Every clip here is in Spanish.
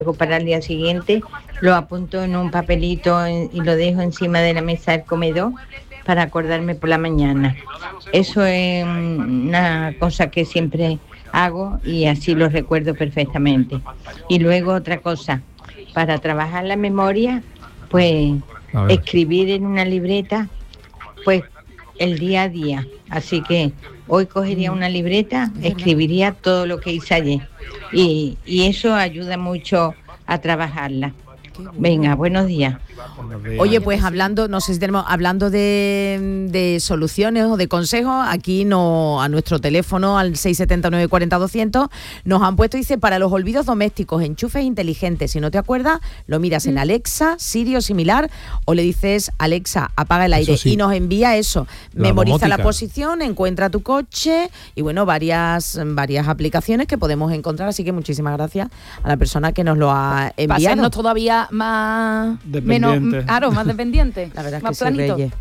Luego para el día siguiente lo apunto en un papelito y lo dejo encima de la mesa del comedor para acordarme por la mañana. Eso es una cosa que siempre hago y así lo recuerdo perfectamente. Y luego otra cosa, para trabajar la memoria, pues escribir en una libreta, pues el día a día. Así que hoy cogería una libreta, escribiría todo lo que hice ayer y eso ayuda mucho a trabajarla. Venga, buenos días. Oye, pues hablando, no sé si tenemos, hablando de soluciones o de consejos, aquí a nuestro teléfono al 679 40 200 nos han puesto, dice, para los olvidos domésticos, enchufes inteligentes. Si no te acuerdas, lo miras en Alexa, Siri o similar, o le dices, Alexa, apaga el aire, sí. Y nos envía eso. Memoriza la posición, encuentra tu coche y bueno, varias aplicaciones que podemos encontrar. Así que muchísimas gracias a la persona que nos lo ha enviado. Para hacernos todavía más dependiente, la verdad más es que planito.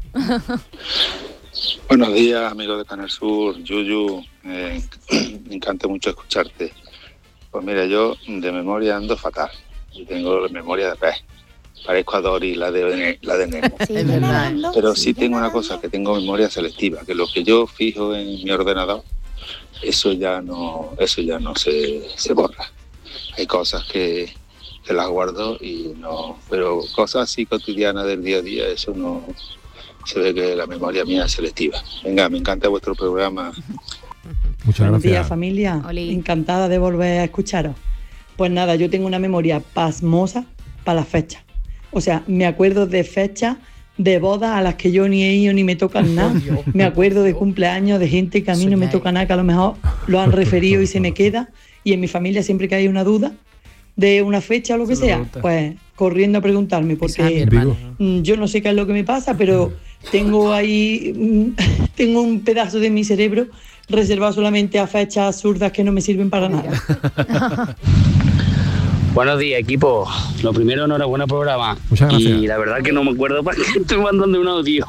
Buenos días, amigos de Canal Sur, Yuyu, me encanta mucho escucharte. Pues mira, yo de memoria ando fatal, yo tengo memoria de pez, parezco a Dory, la de Nemo. Sí, es verdad. Pero sí tengo una cosa, que tengo memoria selectiva, que lo que yo fijo en mi ordenador, eso ya no se borra. Hay cosas que las guardo y no, pero cosas así cotidianas del día a día, eso no, se ve que la memoria mía es selectiva. Venga, me encanta vuestro programa. Muchas Buenos gracias. días, familia. Oli. Encantada de volver a escucharos. Pues nada, yo tengo una memoria pasmosa para las fechas. O sea, me acuerdo de fechas de bodas a las que yo ni he ido ni me tocan nada. Me acuerdo de cumpleaños de gente que a mí no me toca nada, que a lo mejor lo han referido y se me queda. Y en mi familia siempre que hay una duda de una fecha o lo que sea, pues corriendo a preguntarme, porque yo no sé qué es lo que me pasa, pero tengo ahí tengo un pedazo de mi cerebro reservado solamente a fechas absurdas que no me sirven para nada. Buenos días, equipo. Lo primero, enhorabuena programa. Muchas gracias. Y la verdad que no me acuerdo para qué estoy mandando un audio.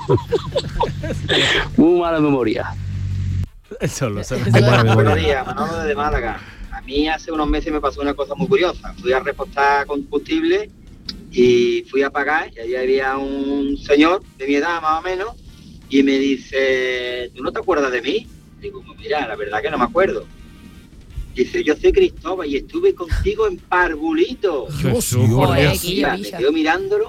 Muy mala memoria. Solo. Buenos días, Manolo desde Málaga. A mí hace unos meses me pasó una cosa muy curiosa. Fui a repostar combustible y fui a pagar y allí había un señor de mi edad más o menos y me dice, ¿tú no te acuerdas de mí? Digo, mira, la verdad que no me acuerdo. Dice, yo soy Cristóbal y estuve contigo en Parbulito. Me quedo mirándolo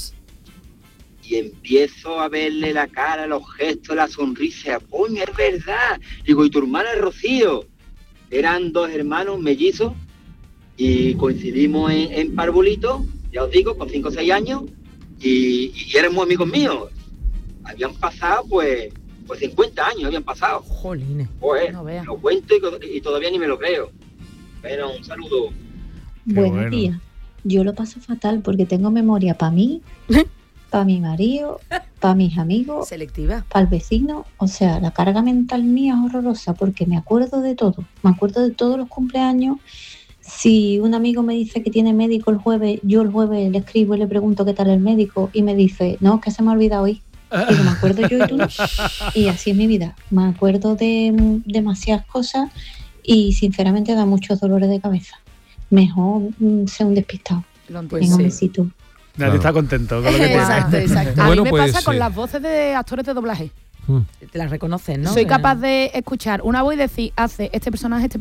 y empiezo a verle la cara, los gestos, la sonrisa. ¡Coño, es verdad! Digo, ¿y tu hermana es Rocío? Eran dos hermanos mellizos y coincidimos en Parbulito, ya os digo, con 5 o 6 años y eran muy amigos míos. Habían pasado, pues 50 años habían pasado. Jolines. Pues, no lo cuento y todavía ni me lo creo. Bueno, un saludo. Buenos días. Yo lo paso fatal porque tengo memoria para mí, para mi marido, para mis amigos, selectiva, para el vecino. O sea, la carga mental mía es horrorosa porque me acuerdo de todo. Me acuerdo de todos los cumpleaños. Si un amigo me dice que tiene médico el jueves, yo el jueves le escribo y le pregunto qué tal el médico y me dice, no, es que se me ha olvidado hoy. Digo, me acuerdo yo y tú no. Y así es mi vida. Me acuerdo de demasiadas cosas y sinceramente da muchos dolores de cabeza. Mejor ser un despistado. Venga, un besito. Nadie está contento con lo que tiene. Exacto. A mí me pasa con las voces de actores de doblaje. Te las reconoces, ¿no? Soy capaz de escuchar una voz y decir, hace este personaje. Sí.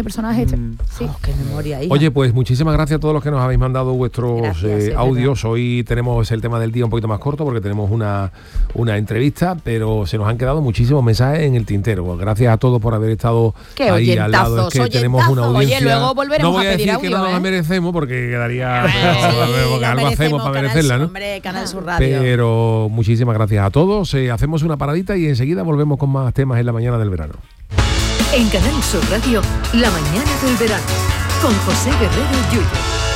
Qué memoria, hija. Oye, pues muchísimas gracias a todos los que nos habéis mandado vuestros audios. Hoy tenemos el tema del día un poquito más corto porque tenemos una entrevista, pero se nos han quedado muchísimos mensajes en el tintero. Gracias a todos por haber estado ahí al lado. Es que tenemos una audiencia. Oye, luego volveremos no voy a pedir decir audio, que no la merecemos porque quedaría porque algo hacemos para merecerla, ¿no? Hombre, Canal Sur Radio. Pero muchísimas gracias a todos. Hacemos una paradita y enseguida volvemos con más temas en la mañana del verano. En Canal Sur Radio, la mañana del verano, con José Guerrero Yuyu.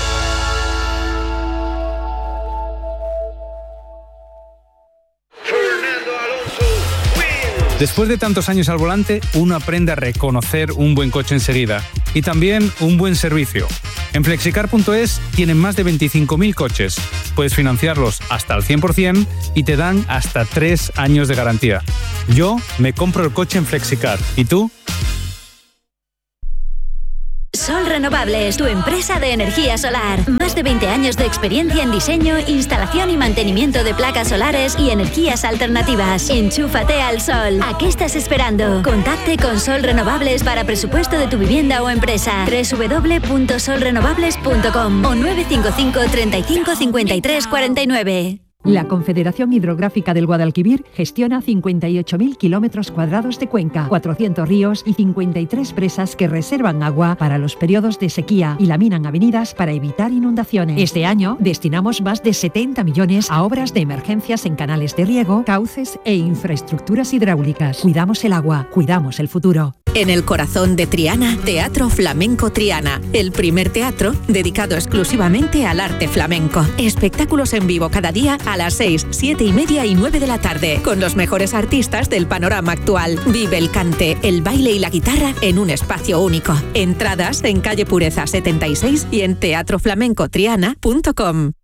Después de tantos años al volante, uno aprende a reconocer un buen coche enseguida y también un buen servicio. En Flexicar.es tienen más de 25.000 coches. Puedes financiarlos hasta al 100% y te dan hasta 3 años de garantía. Yo me compro el coche en Flexicar. ¿Y tú? Sol Renovables, tu empresa de energía solar. Más de 20 años de experiencia en diseño, instalación y mantenimiento de placas solares y energías alternativas. Enchúfate al sol. ¿A qué estás esperando? Contacte con Sol Renovables para presupuesto de tu vivienda o empresa. www.solrenovables.com o 955 35 53 49. La Confederación Hidrográfica del Guadalquivir gestiona 58.000 kilómetros cuadrados de cuenca, 400 ríos y 53 presas que reservan agua para los periodos de sequía y laminan avenidas para evitar inundaciones. Este año destinamos más de 70 millones a obras de emergencias en canales de riego, cauces e infraestructuras hidráulicas. Cuidamos el agua, cuidamos el futuro. En el corazón de Triana, Teatro Flamenco Triana, el primer teatro dedicado exclusivamente al arte flamenco. Espectáculos en vivo cada día a las 6, 7 y media y 9 de la tarde, con los mejores artistas del panorama actual. Vive el cante, el baile y la guitarra en un espacio único. Entradas en calle Pureza 76 y en teatroflamencotriana.com.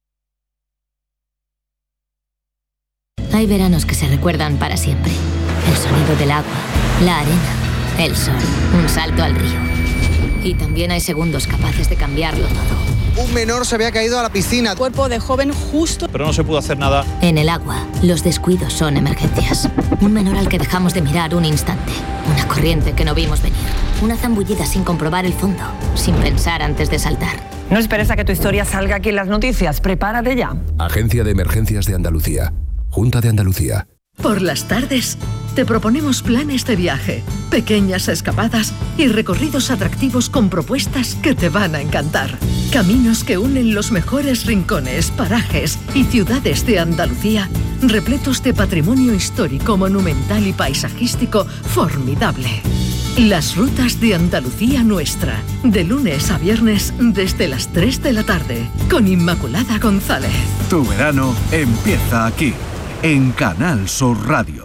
Hay veranos que se recuerdan para siempre. El sonido del agua, la arena, el sol, un salto al río. Y también hay segundos capaces de cambiarlo todo. Un menor se había caído a la piscina. Cuerpo de joven justo. Pero no se pudo hacer nada. En el agua, los descuidos son emergencias. Un menor al que dejamos de mirar un instante. Una corriente que no vimos venir. Una zambullida sin comprobar el fondo, sin pensar antes de saltar. No esperes a que tu historia salga aquí en las noticias. Prepárate ya. Agencia de Emergencias de Andalucía. Junta de Andalucía. Por las tardes, te proponemos planes de viaje, pequeñas escapadas y recorridos atractivos con propuestas que te van a encantar. Caminos que unen los mejores rincones, parajes y ciudades de Andalucía, repletos de patrimonio histórico, monumental y paisajístico formidable. Las rutas de Andalucía Nuestra, de lunes a viernes desde las 3 de la tarde, con Inmaculada González. Tu verano empieza aquí, en Canal Sur Radio.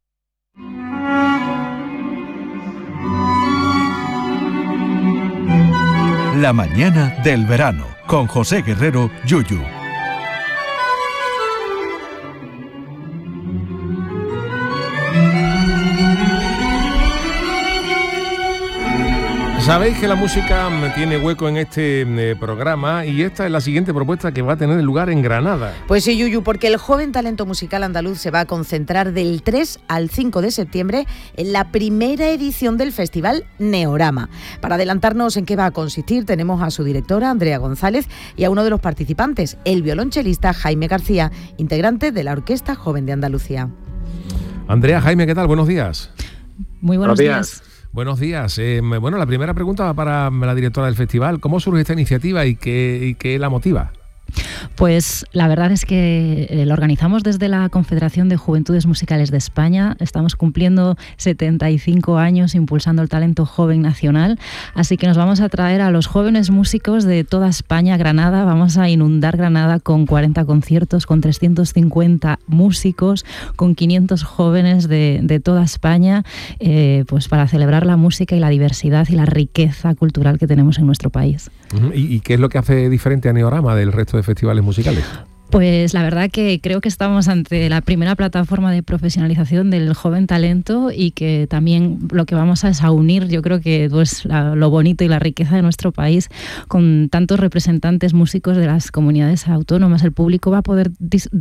La mañana del verano, con José Guerrero Yuyu. Sabéis que la música tiene hueco en este programa y esta es la siguiente propuesta que va a tener lugar en Granada. Pues sí, Yuyu, porque el joven talento musical andaluz se va a concentrar del 3 al 5 de septiembre en la primera edición del festival Neorama. Para adelantarnos en qué va a consistir, tenemos a su directora, Andrea González, y a uno de los participantes, el violonchelista Jaime García, integrante de la Orquesta Joven de Andalucía. Andrea, Jaime, ¿qué tal? Buenos días. Muy buenos días. Buenos días. Bueno, la primera pregunta va para la directora del festival. ¿Cómo surge esta iniciativa y qué la motiva? Pues la verdad es que lo organizamos desde la Confederación de Juventudes Musicales de España. Estamos cumpliendo 75 años impulsando el talento joven nacional, así que nos vamos a traer a los jóvenes músicos de toda España a Granada. Vamos a inundar Granada con 40 conciertos, con 350 músicos, con 500 jóvenes de toda España, pues para celebrar la música y la diversidad y la riqueza cultural que tenemos en nuestro país. ¿Y qué es lo que hace diferente a Neorama del resto de festivales musicales? Pues la verdad que creo que estamos ante la primera plataforma de profesionalización del joven talento y que también lo que vamos a es a unir, yo creo que pues lo bonito y la riqueza de nuestro país con tantos representantes músicos de las comunidades autónomas. El público va a poder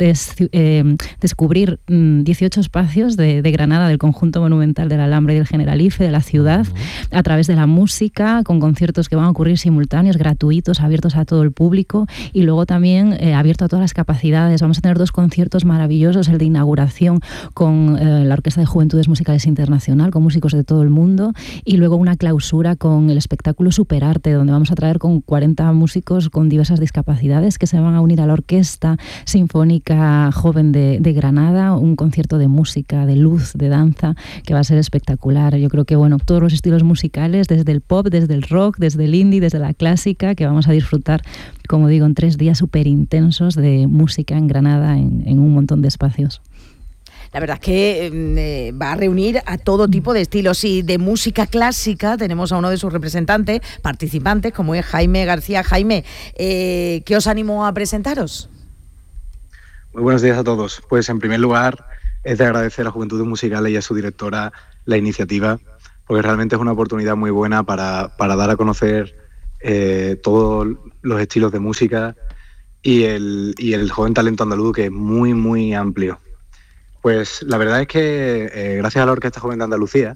descubrir 18 espacios de Granada, del conjunto monumental del Alhambra y del Generalife, de la ciudad, a través de la música, con conciertos que van a ocurrir simultáneos, gratuitos, abiertos a todo el público y luego también abierto a todas las capacidades. Vamos a tener 2 conciertos maravillosos, el de inauguración con la Orquesta de Juventudes Musicales Internacional, con músicos de todo el mundo, y luego una clausura con el espectáculo Superarte, donde vamos a traer con 40 músicos con diversas discapacidades que se van a unir a la Orquesta Sinfónica Joven de Granada, un concierto de música, de luz, de danza, que va a ser espectacular. Yo creo que bueno, todos los estilos musicales, desde el pop, desde el rock, desde el indie, desde la clásica, que vamos a disfrutar, como digo, en 3 días súper intensos de música en Granada en un montón de espacios. La verdad es que va a reunir a todo tipo de estilos y de música clásica. Tenemos a uno de sus representantes, participantes, como es Jaime García. Jaime, ¿qué os animó a presentaros? Muy buenos días a todos. Pues en primer lugar es de agradecer a Juventudes Musicales y a su directora la iniciativa, porque realmente es una oportunidad muy buena para dar a conocer todos los estilos de música y el joven talento andaluz, que es muy, muy amplio. Pues la verdad es que gracias a la Orquesta Joven de Andalucía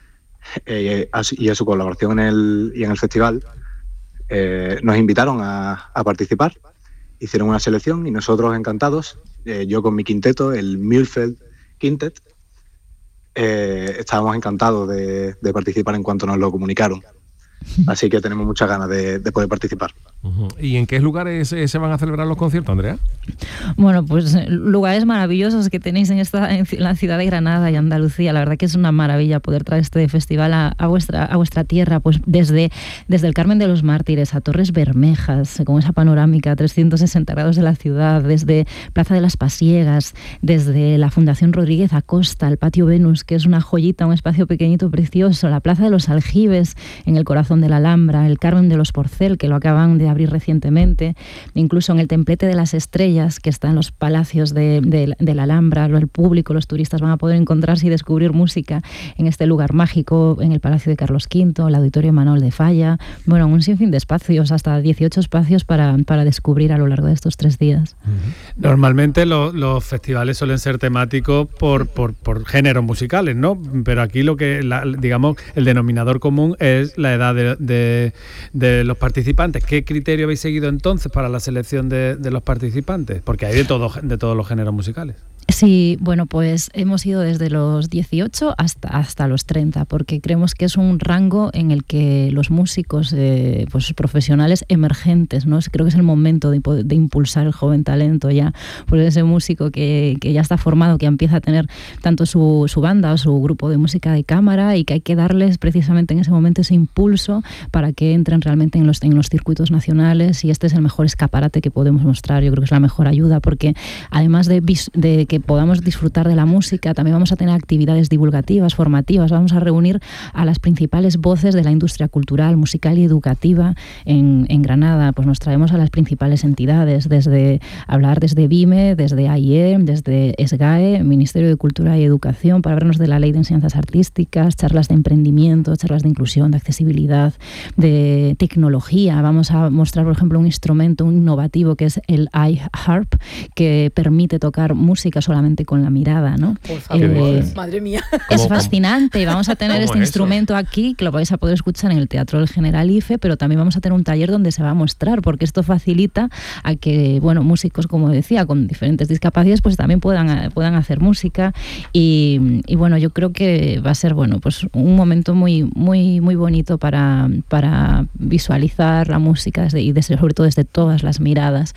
y a su colaboración en el festival, nos invitaron a participar. Hicieron una selección y nosotros encantados, yo con mi quinteto, el Mühlfeld Quintet, estábamos encantados de participar en cuanto nos lo comunicaron. Así que tenemos muchas ganas de poder participar. ¿Y en qué lugares se van a celebrar los conciertos, Andrea? Bueno, pues lugares maravillosos que tenéis en la ciudad de Granada y Andalucía. La verdad que es una maravilla poder traer este festival a vuestra tierra, pues desde el Carmen de los Mártires a Torres Bermejas, con esa panorámica 360 grados de la ciudad, desde Plaza de las Pasiegas, desde la Fundación Rodríguez Acosta, el Patio Venus, que es una joyita, un espacio pequeñito precioso, la Plaza de los Aljibes, en el corazón de la Alhambra, el Carmen de los Porcel, que lo acaban de abrir recientemente, incluso en el Templete de las Estrellas, que está en los palacios de la Alhambra. El público, los turistas van a poder encontrarse y descubrir música en este lugar mágico, en el Palacio de Carlos V, el Auditorio Manuel de Falla. Bueno, un sinfín de espacios, hasta 18 espacios para descubrir a lo largo de estos 3 días. Normalmente los festivales suelen ser temáticos por géneros musicales, ¿no? Pero aquí digamos, el denominador común es la edad de los participantes. ¿Qué criterio habéis seguido entonces para la selección de los participantes? Porque hay de todos los géneros musicales. Sí, bueno, pues hemos ido desde los 18 hasta los 30, porque creemos que es un rango en el que los músicos pues profesionales emergentes, ¿no? Creo que es el momento de impulsar el joven talento ya, pues ese músico que ya está formado, que empieza a tener tanto su banda o su grupo de música de cámara, y que hay que darles precisamente en ese momento ese impulso para que entren realmente en los circuitos nacionales, y este es el mejor escaparate que podemos mostrar. Yo creo que es la mejor ayuda, porque además de que podamos disfrutar de la música, también vamos a tener actividades divulgativas, formativas. Vamos a reunir a las principales voces de la industria cultural, musical y educativa en Granada. Pues nos traemos a las principales entidades, desde BIME, desde AIE, desde SGAE, Ministerio de Cultura y Educación, para hablarnos de la Ley de Enseñanzas Artísticas, charlas de emprendimiento, charlas de inclusión, de accesibilidad, de tecnología. Vamos a mostrar, por ejemplo, un instrumento innovativo que es el iHarp, que permite tocar música solamente con la mirada, ¿no? Por favor, madre mía. Es fascinante. Vamos a tener este instrumento aquí, que lo vais a poder escuchar en el Teatro del Generalife, pero también vamos a tener un taller donde se va a mostrar, porque esto facilita a que, bueno, músicos, como decía, con diferentes discapacidades, pues también puedan hacer música. Y bueno, yo creo que va a ser, bueno, pues un momento muy, muy, muy bonito para visualizar la música sobre todo desde todas las miradas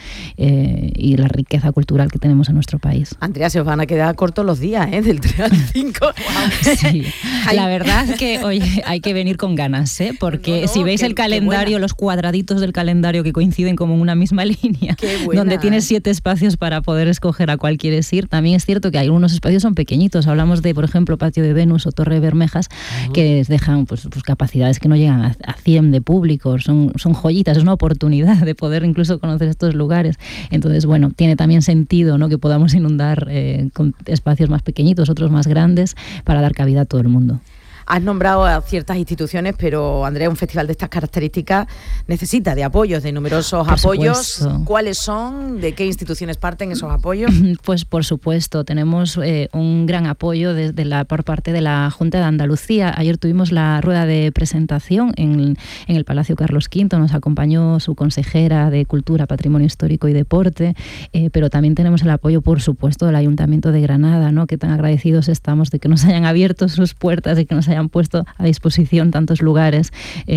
y la riqueza cultural que tenemos en nuestro país. Andrea, se os van a quedar cortos los días, del 3 al 5. Sí, la verdad es que, oye, hay que venir con ganas, porque si veis el calendario, los cuadraditos del calendario que coinciden como en una misma línea, donde tienes 7 espacios para poder escoger a cuál quieres ir. También es cierto que algunos espacios son pequeñitos. Hablamos de, por ejemplo, Patio de Venus o Torre Bermejas, que dejan pues capacidades que no llegan a 100 de público. Son joyitas, es una oportunidad de poder incluso conocer estos lugares. Entonces, bueno, tiene también sentido, ¿no?, que podamos inundar con espacios más pequeñitos, otros más grandes, para dar cabida a todo el mundo. Has nombrado a ciertas instituciones, pero Andrea, un festival de estas características necesita de apoyos, de numerosos apoyos. Supuesto. ¿Cuáles son? ¿De qué instituciones parten esos apoyos? Pues por supuesto, tenemos un gran apoyo por parte de la Junta de Andalucía. Ayer tuvimos la rueda de presentación en el Palacio Carlos V, nos acompañó su consejera de Cultura, Patrimonio Histórico y Deporte, pero también tenemos el apoyo, por supuesto, del Ayuntamiento de Granada, ¿no?, que tan agradecidos estamos de que nos hayan abierto sus puertas y que nos hayan puesto a disposición tantos lugares.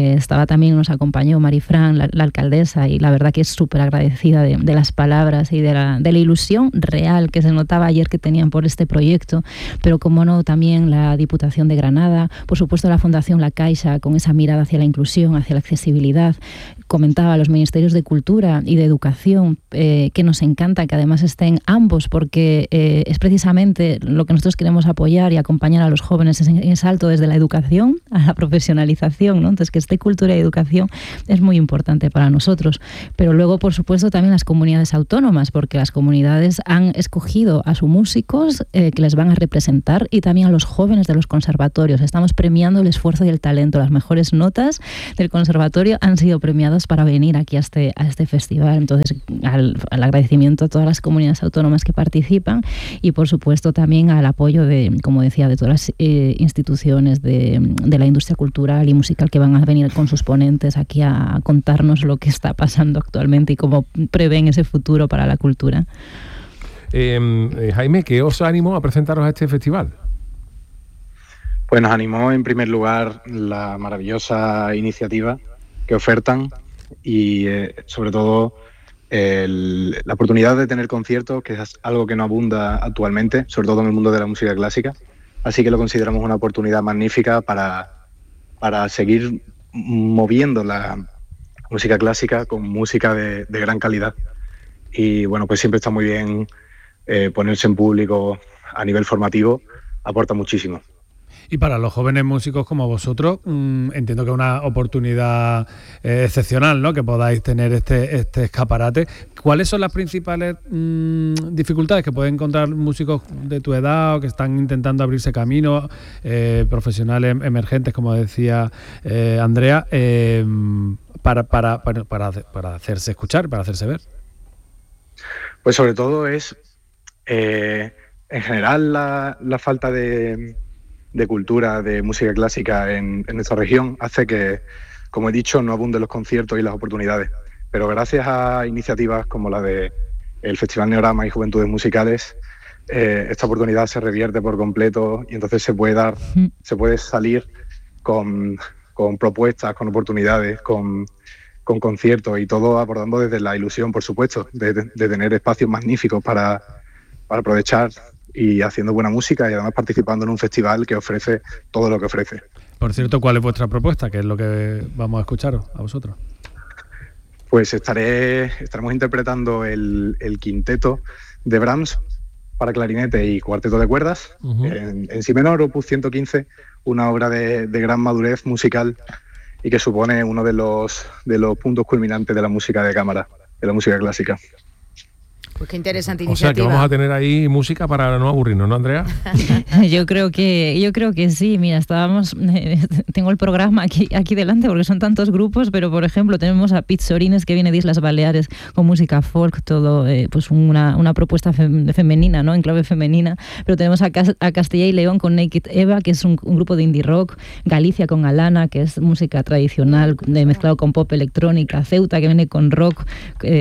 Nos acompañó Marifran, la alcaldesa, y la verdad que es súper agradecida de las palabras y de la ilusión real que se notaba ayer que tenían por este proyecto, pero como no, también la Diputación de Granada, por supuesto la Fundación La Caixa, con esa mirada hacia la inclusión, hacia la accesibilidad. Comentaba los Ministerios de Cultura y de Educación, que nos encanta que además estén ambos, porque es precisamente lo que nosotros queremos apoyar y acompañar a los jóvenes en salto desde desde la educación a la profesionalización, ¿no? Entonces, que esté cultura y educación es muy importante para nosotros. Pero luego, por supuesto, también las comunidades autónomas, porque las comunidades han escogido a sus músicos que les van a representar, y también a los jóvenes de los conservatorios. Estamos premiando el esfuerzo y el talento. Las mejores notas del conservatorio han sido premiadas para venir aquí a este festival. Entonces, al agradecimiento a todas las comunidades autónomas que participan, y por supuesto también al apoyo de, como decía, de todas las instituciones de la industria cultural y musical que van a venir con sus ponentes aquí a contarnos lo que está pasando actualmente y cómo prevén ese futuro para la cultura. Jaime, ¿qué os animó a presentaros a este festival? Pues nos animó en primer lugar la maravillosa iniciativa que ofertan y sobre todo la oportunidad de tener conciertos, que es algo que no abunda actualmente, sobre todo en el mundo de la música clásica. Así que lo consideramos una oportunidad magnífica para seguir moviendo la música clásica con música de gran calidad. Y bueno, pues siempre está muy bien ponerse en público a nivel formativo, aporta muchísimo. Y para los jóvenes músicos como vosotros, entiendo que es una oportunidad excepcional, ¿no? Que podáis tener este escaparate. ¿Cuáles son las principales dificultades que pueden encontrar músicos de tu edad o que están intentando abrirse camino, profesionales emergentes, como decía Andrea, para hacerse escuchar, para hacerse ver? Pues sobre todo es, en general, la falta de cultura, de música clásica en nuestra región hace que, como he dicho, no abunden los conciertos y las oportunidades. Pero gracias a iniciativas como la de el Festival Neorama y Juventudes Musicales, esta oportunidad se revierte por completo y entonces se puede salir con propuestas, con oportunidades, con conciertos, y todo abordando desde la ilusión, por supuesto, de tener espacios magníficos para aprovechar, y haciendo buena música y además participando en un festival que ofrece todo lo que ofrece. Por cierto, ¿cuál es vuestra propuesta? ¿Qué es lo que vamos a escucharos a vosotros? Pues estaremos interpretando el quinteto de Brahms para clarinete y cuarteto de cuerdas, en si menor, opus 115, una obra de gran madurez musical y que supone uno de los puntos culminantes de la música de cámara, de la música clásica. Pues qué interesante O iniciativa. sea, que vamos a tener ahí música para no aburrirnos, ¿no, Andrea? Yo creo que sí. Mira, tengo el programa aquí delante porque son tantos grupos, pero por ejemplo tenemos a Pete Sorines, que viene de Islas Baleares con música folk, todo pues una propuesta femenina, ¿no? En clave femenina. Pero tenemos a Castilla y León con Naked Eva, que es un grupo de indie rock, Galicia con Alana, que es música tradicional mezclado con pop electrónica, Ceuta, que viene con rock,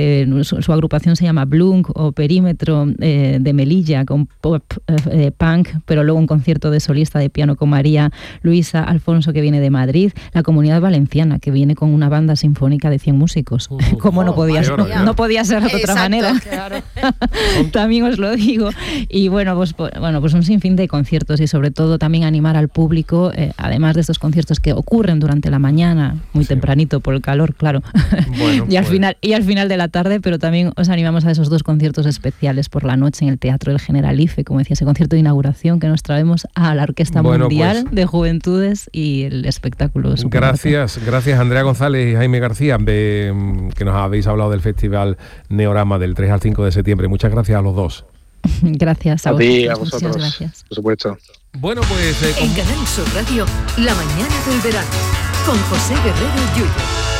su agrupación se llama Blunk, o Perímetro de Melilla con pop punk, pero luego un concierto de solista de piano con María Luisa Alfonso, que viene de Madrid, la Comunidad Valenciana, que viene con una banda sinfónica de 100 músicos. Como no podía ser de otra manera. Claro. También os lo digo. Y bueno, pues un sinfín de conciertos, y sobre todo también animar al público, además de estos conciertos que ocurren durante la mañana, muy tempranito por el calor, claro, bueno, y al final de la tarde, pero también os animamos a esos dos conciertos especiales por la noche en el Teatro del Generalife, como decía, ese concierto de inauguración que nos traemos a la Orquesta Mundial de Juventudes y el espectáculo. Gracias Andrea González y Jaime García, que nos habéis hablado del Festival Neorama del 3 al 5 de septiembre. Muchas gracias a los dos. Gracias a vosotros. Muchas gracias. Por supuesto. Bueno, pues... En Canal Sur Radio, La Mañana del Verano, con José Guerrero Yuyo.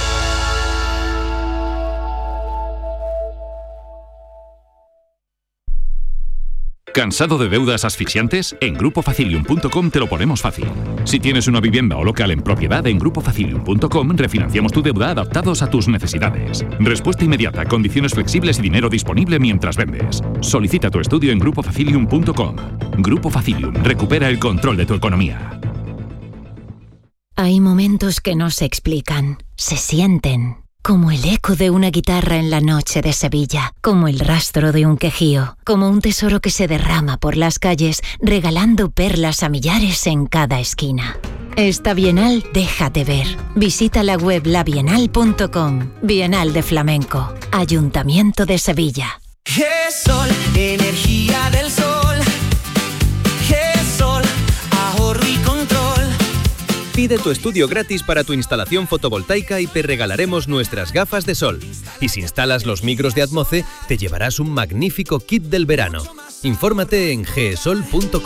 ¿Cansado de deudas asfixiantes? En grupofacilium.com te lo ponemos fácil. Si tienes una vivienda o local en propiedad, en grupofacilium.com refinanciamos tu deuda adaptados a tus necesidades. Respuesta inmediata, condiciones flexibles y dinero disponible mientras vendes. Solicita tu estudio en grupofacilium.com. Grupo Facilium, recupera el control de tu economía. Hay momentos que no se explican, se sienten. Como el eco de una guitarra en la noche de Sevilla, como el rastro de un quejío, como un tesoro que se derrama por las calles, regalando perlas a millares en cada esquina. Esta Bienal déjate ver. Visita la web labienal.com. Bienal de Flamenco. Ayuntamiento de Sevilla. GESOL, energía del sol. GESOL, ahorro y control. Pide tu estudio gratis para tu instalación fotovoltaica y te regalaremos nuestras gafas de sol. Y si instalas los micros de Atmoce, te llevarás un magnífico kit del verano. Infórmate en gsol.com.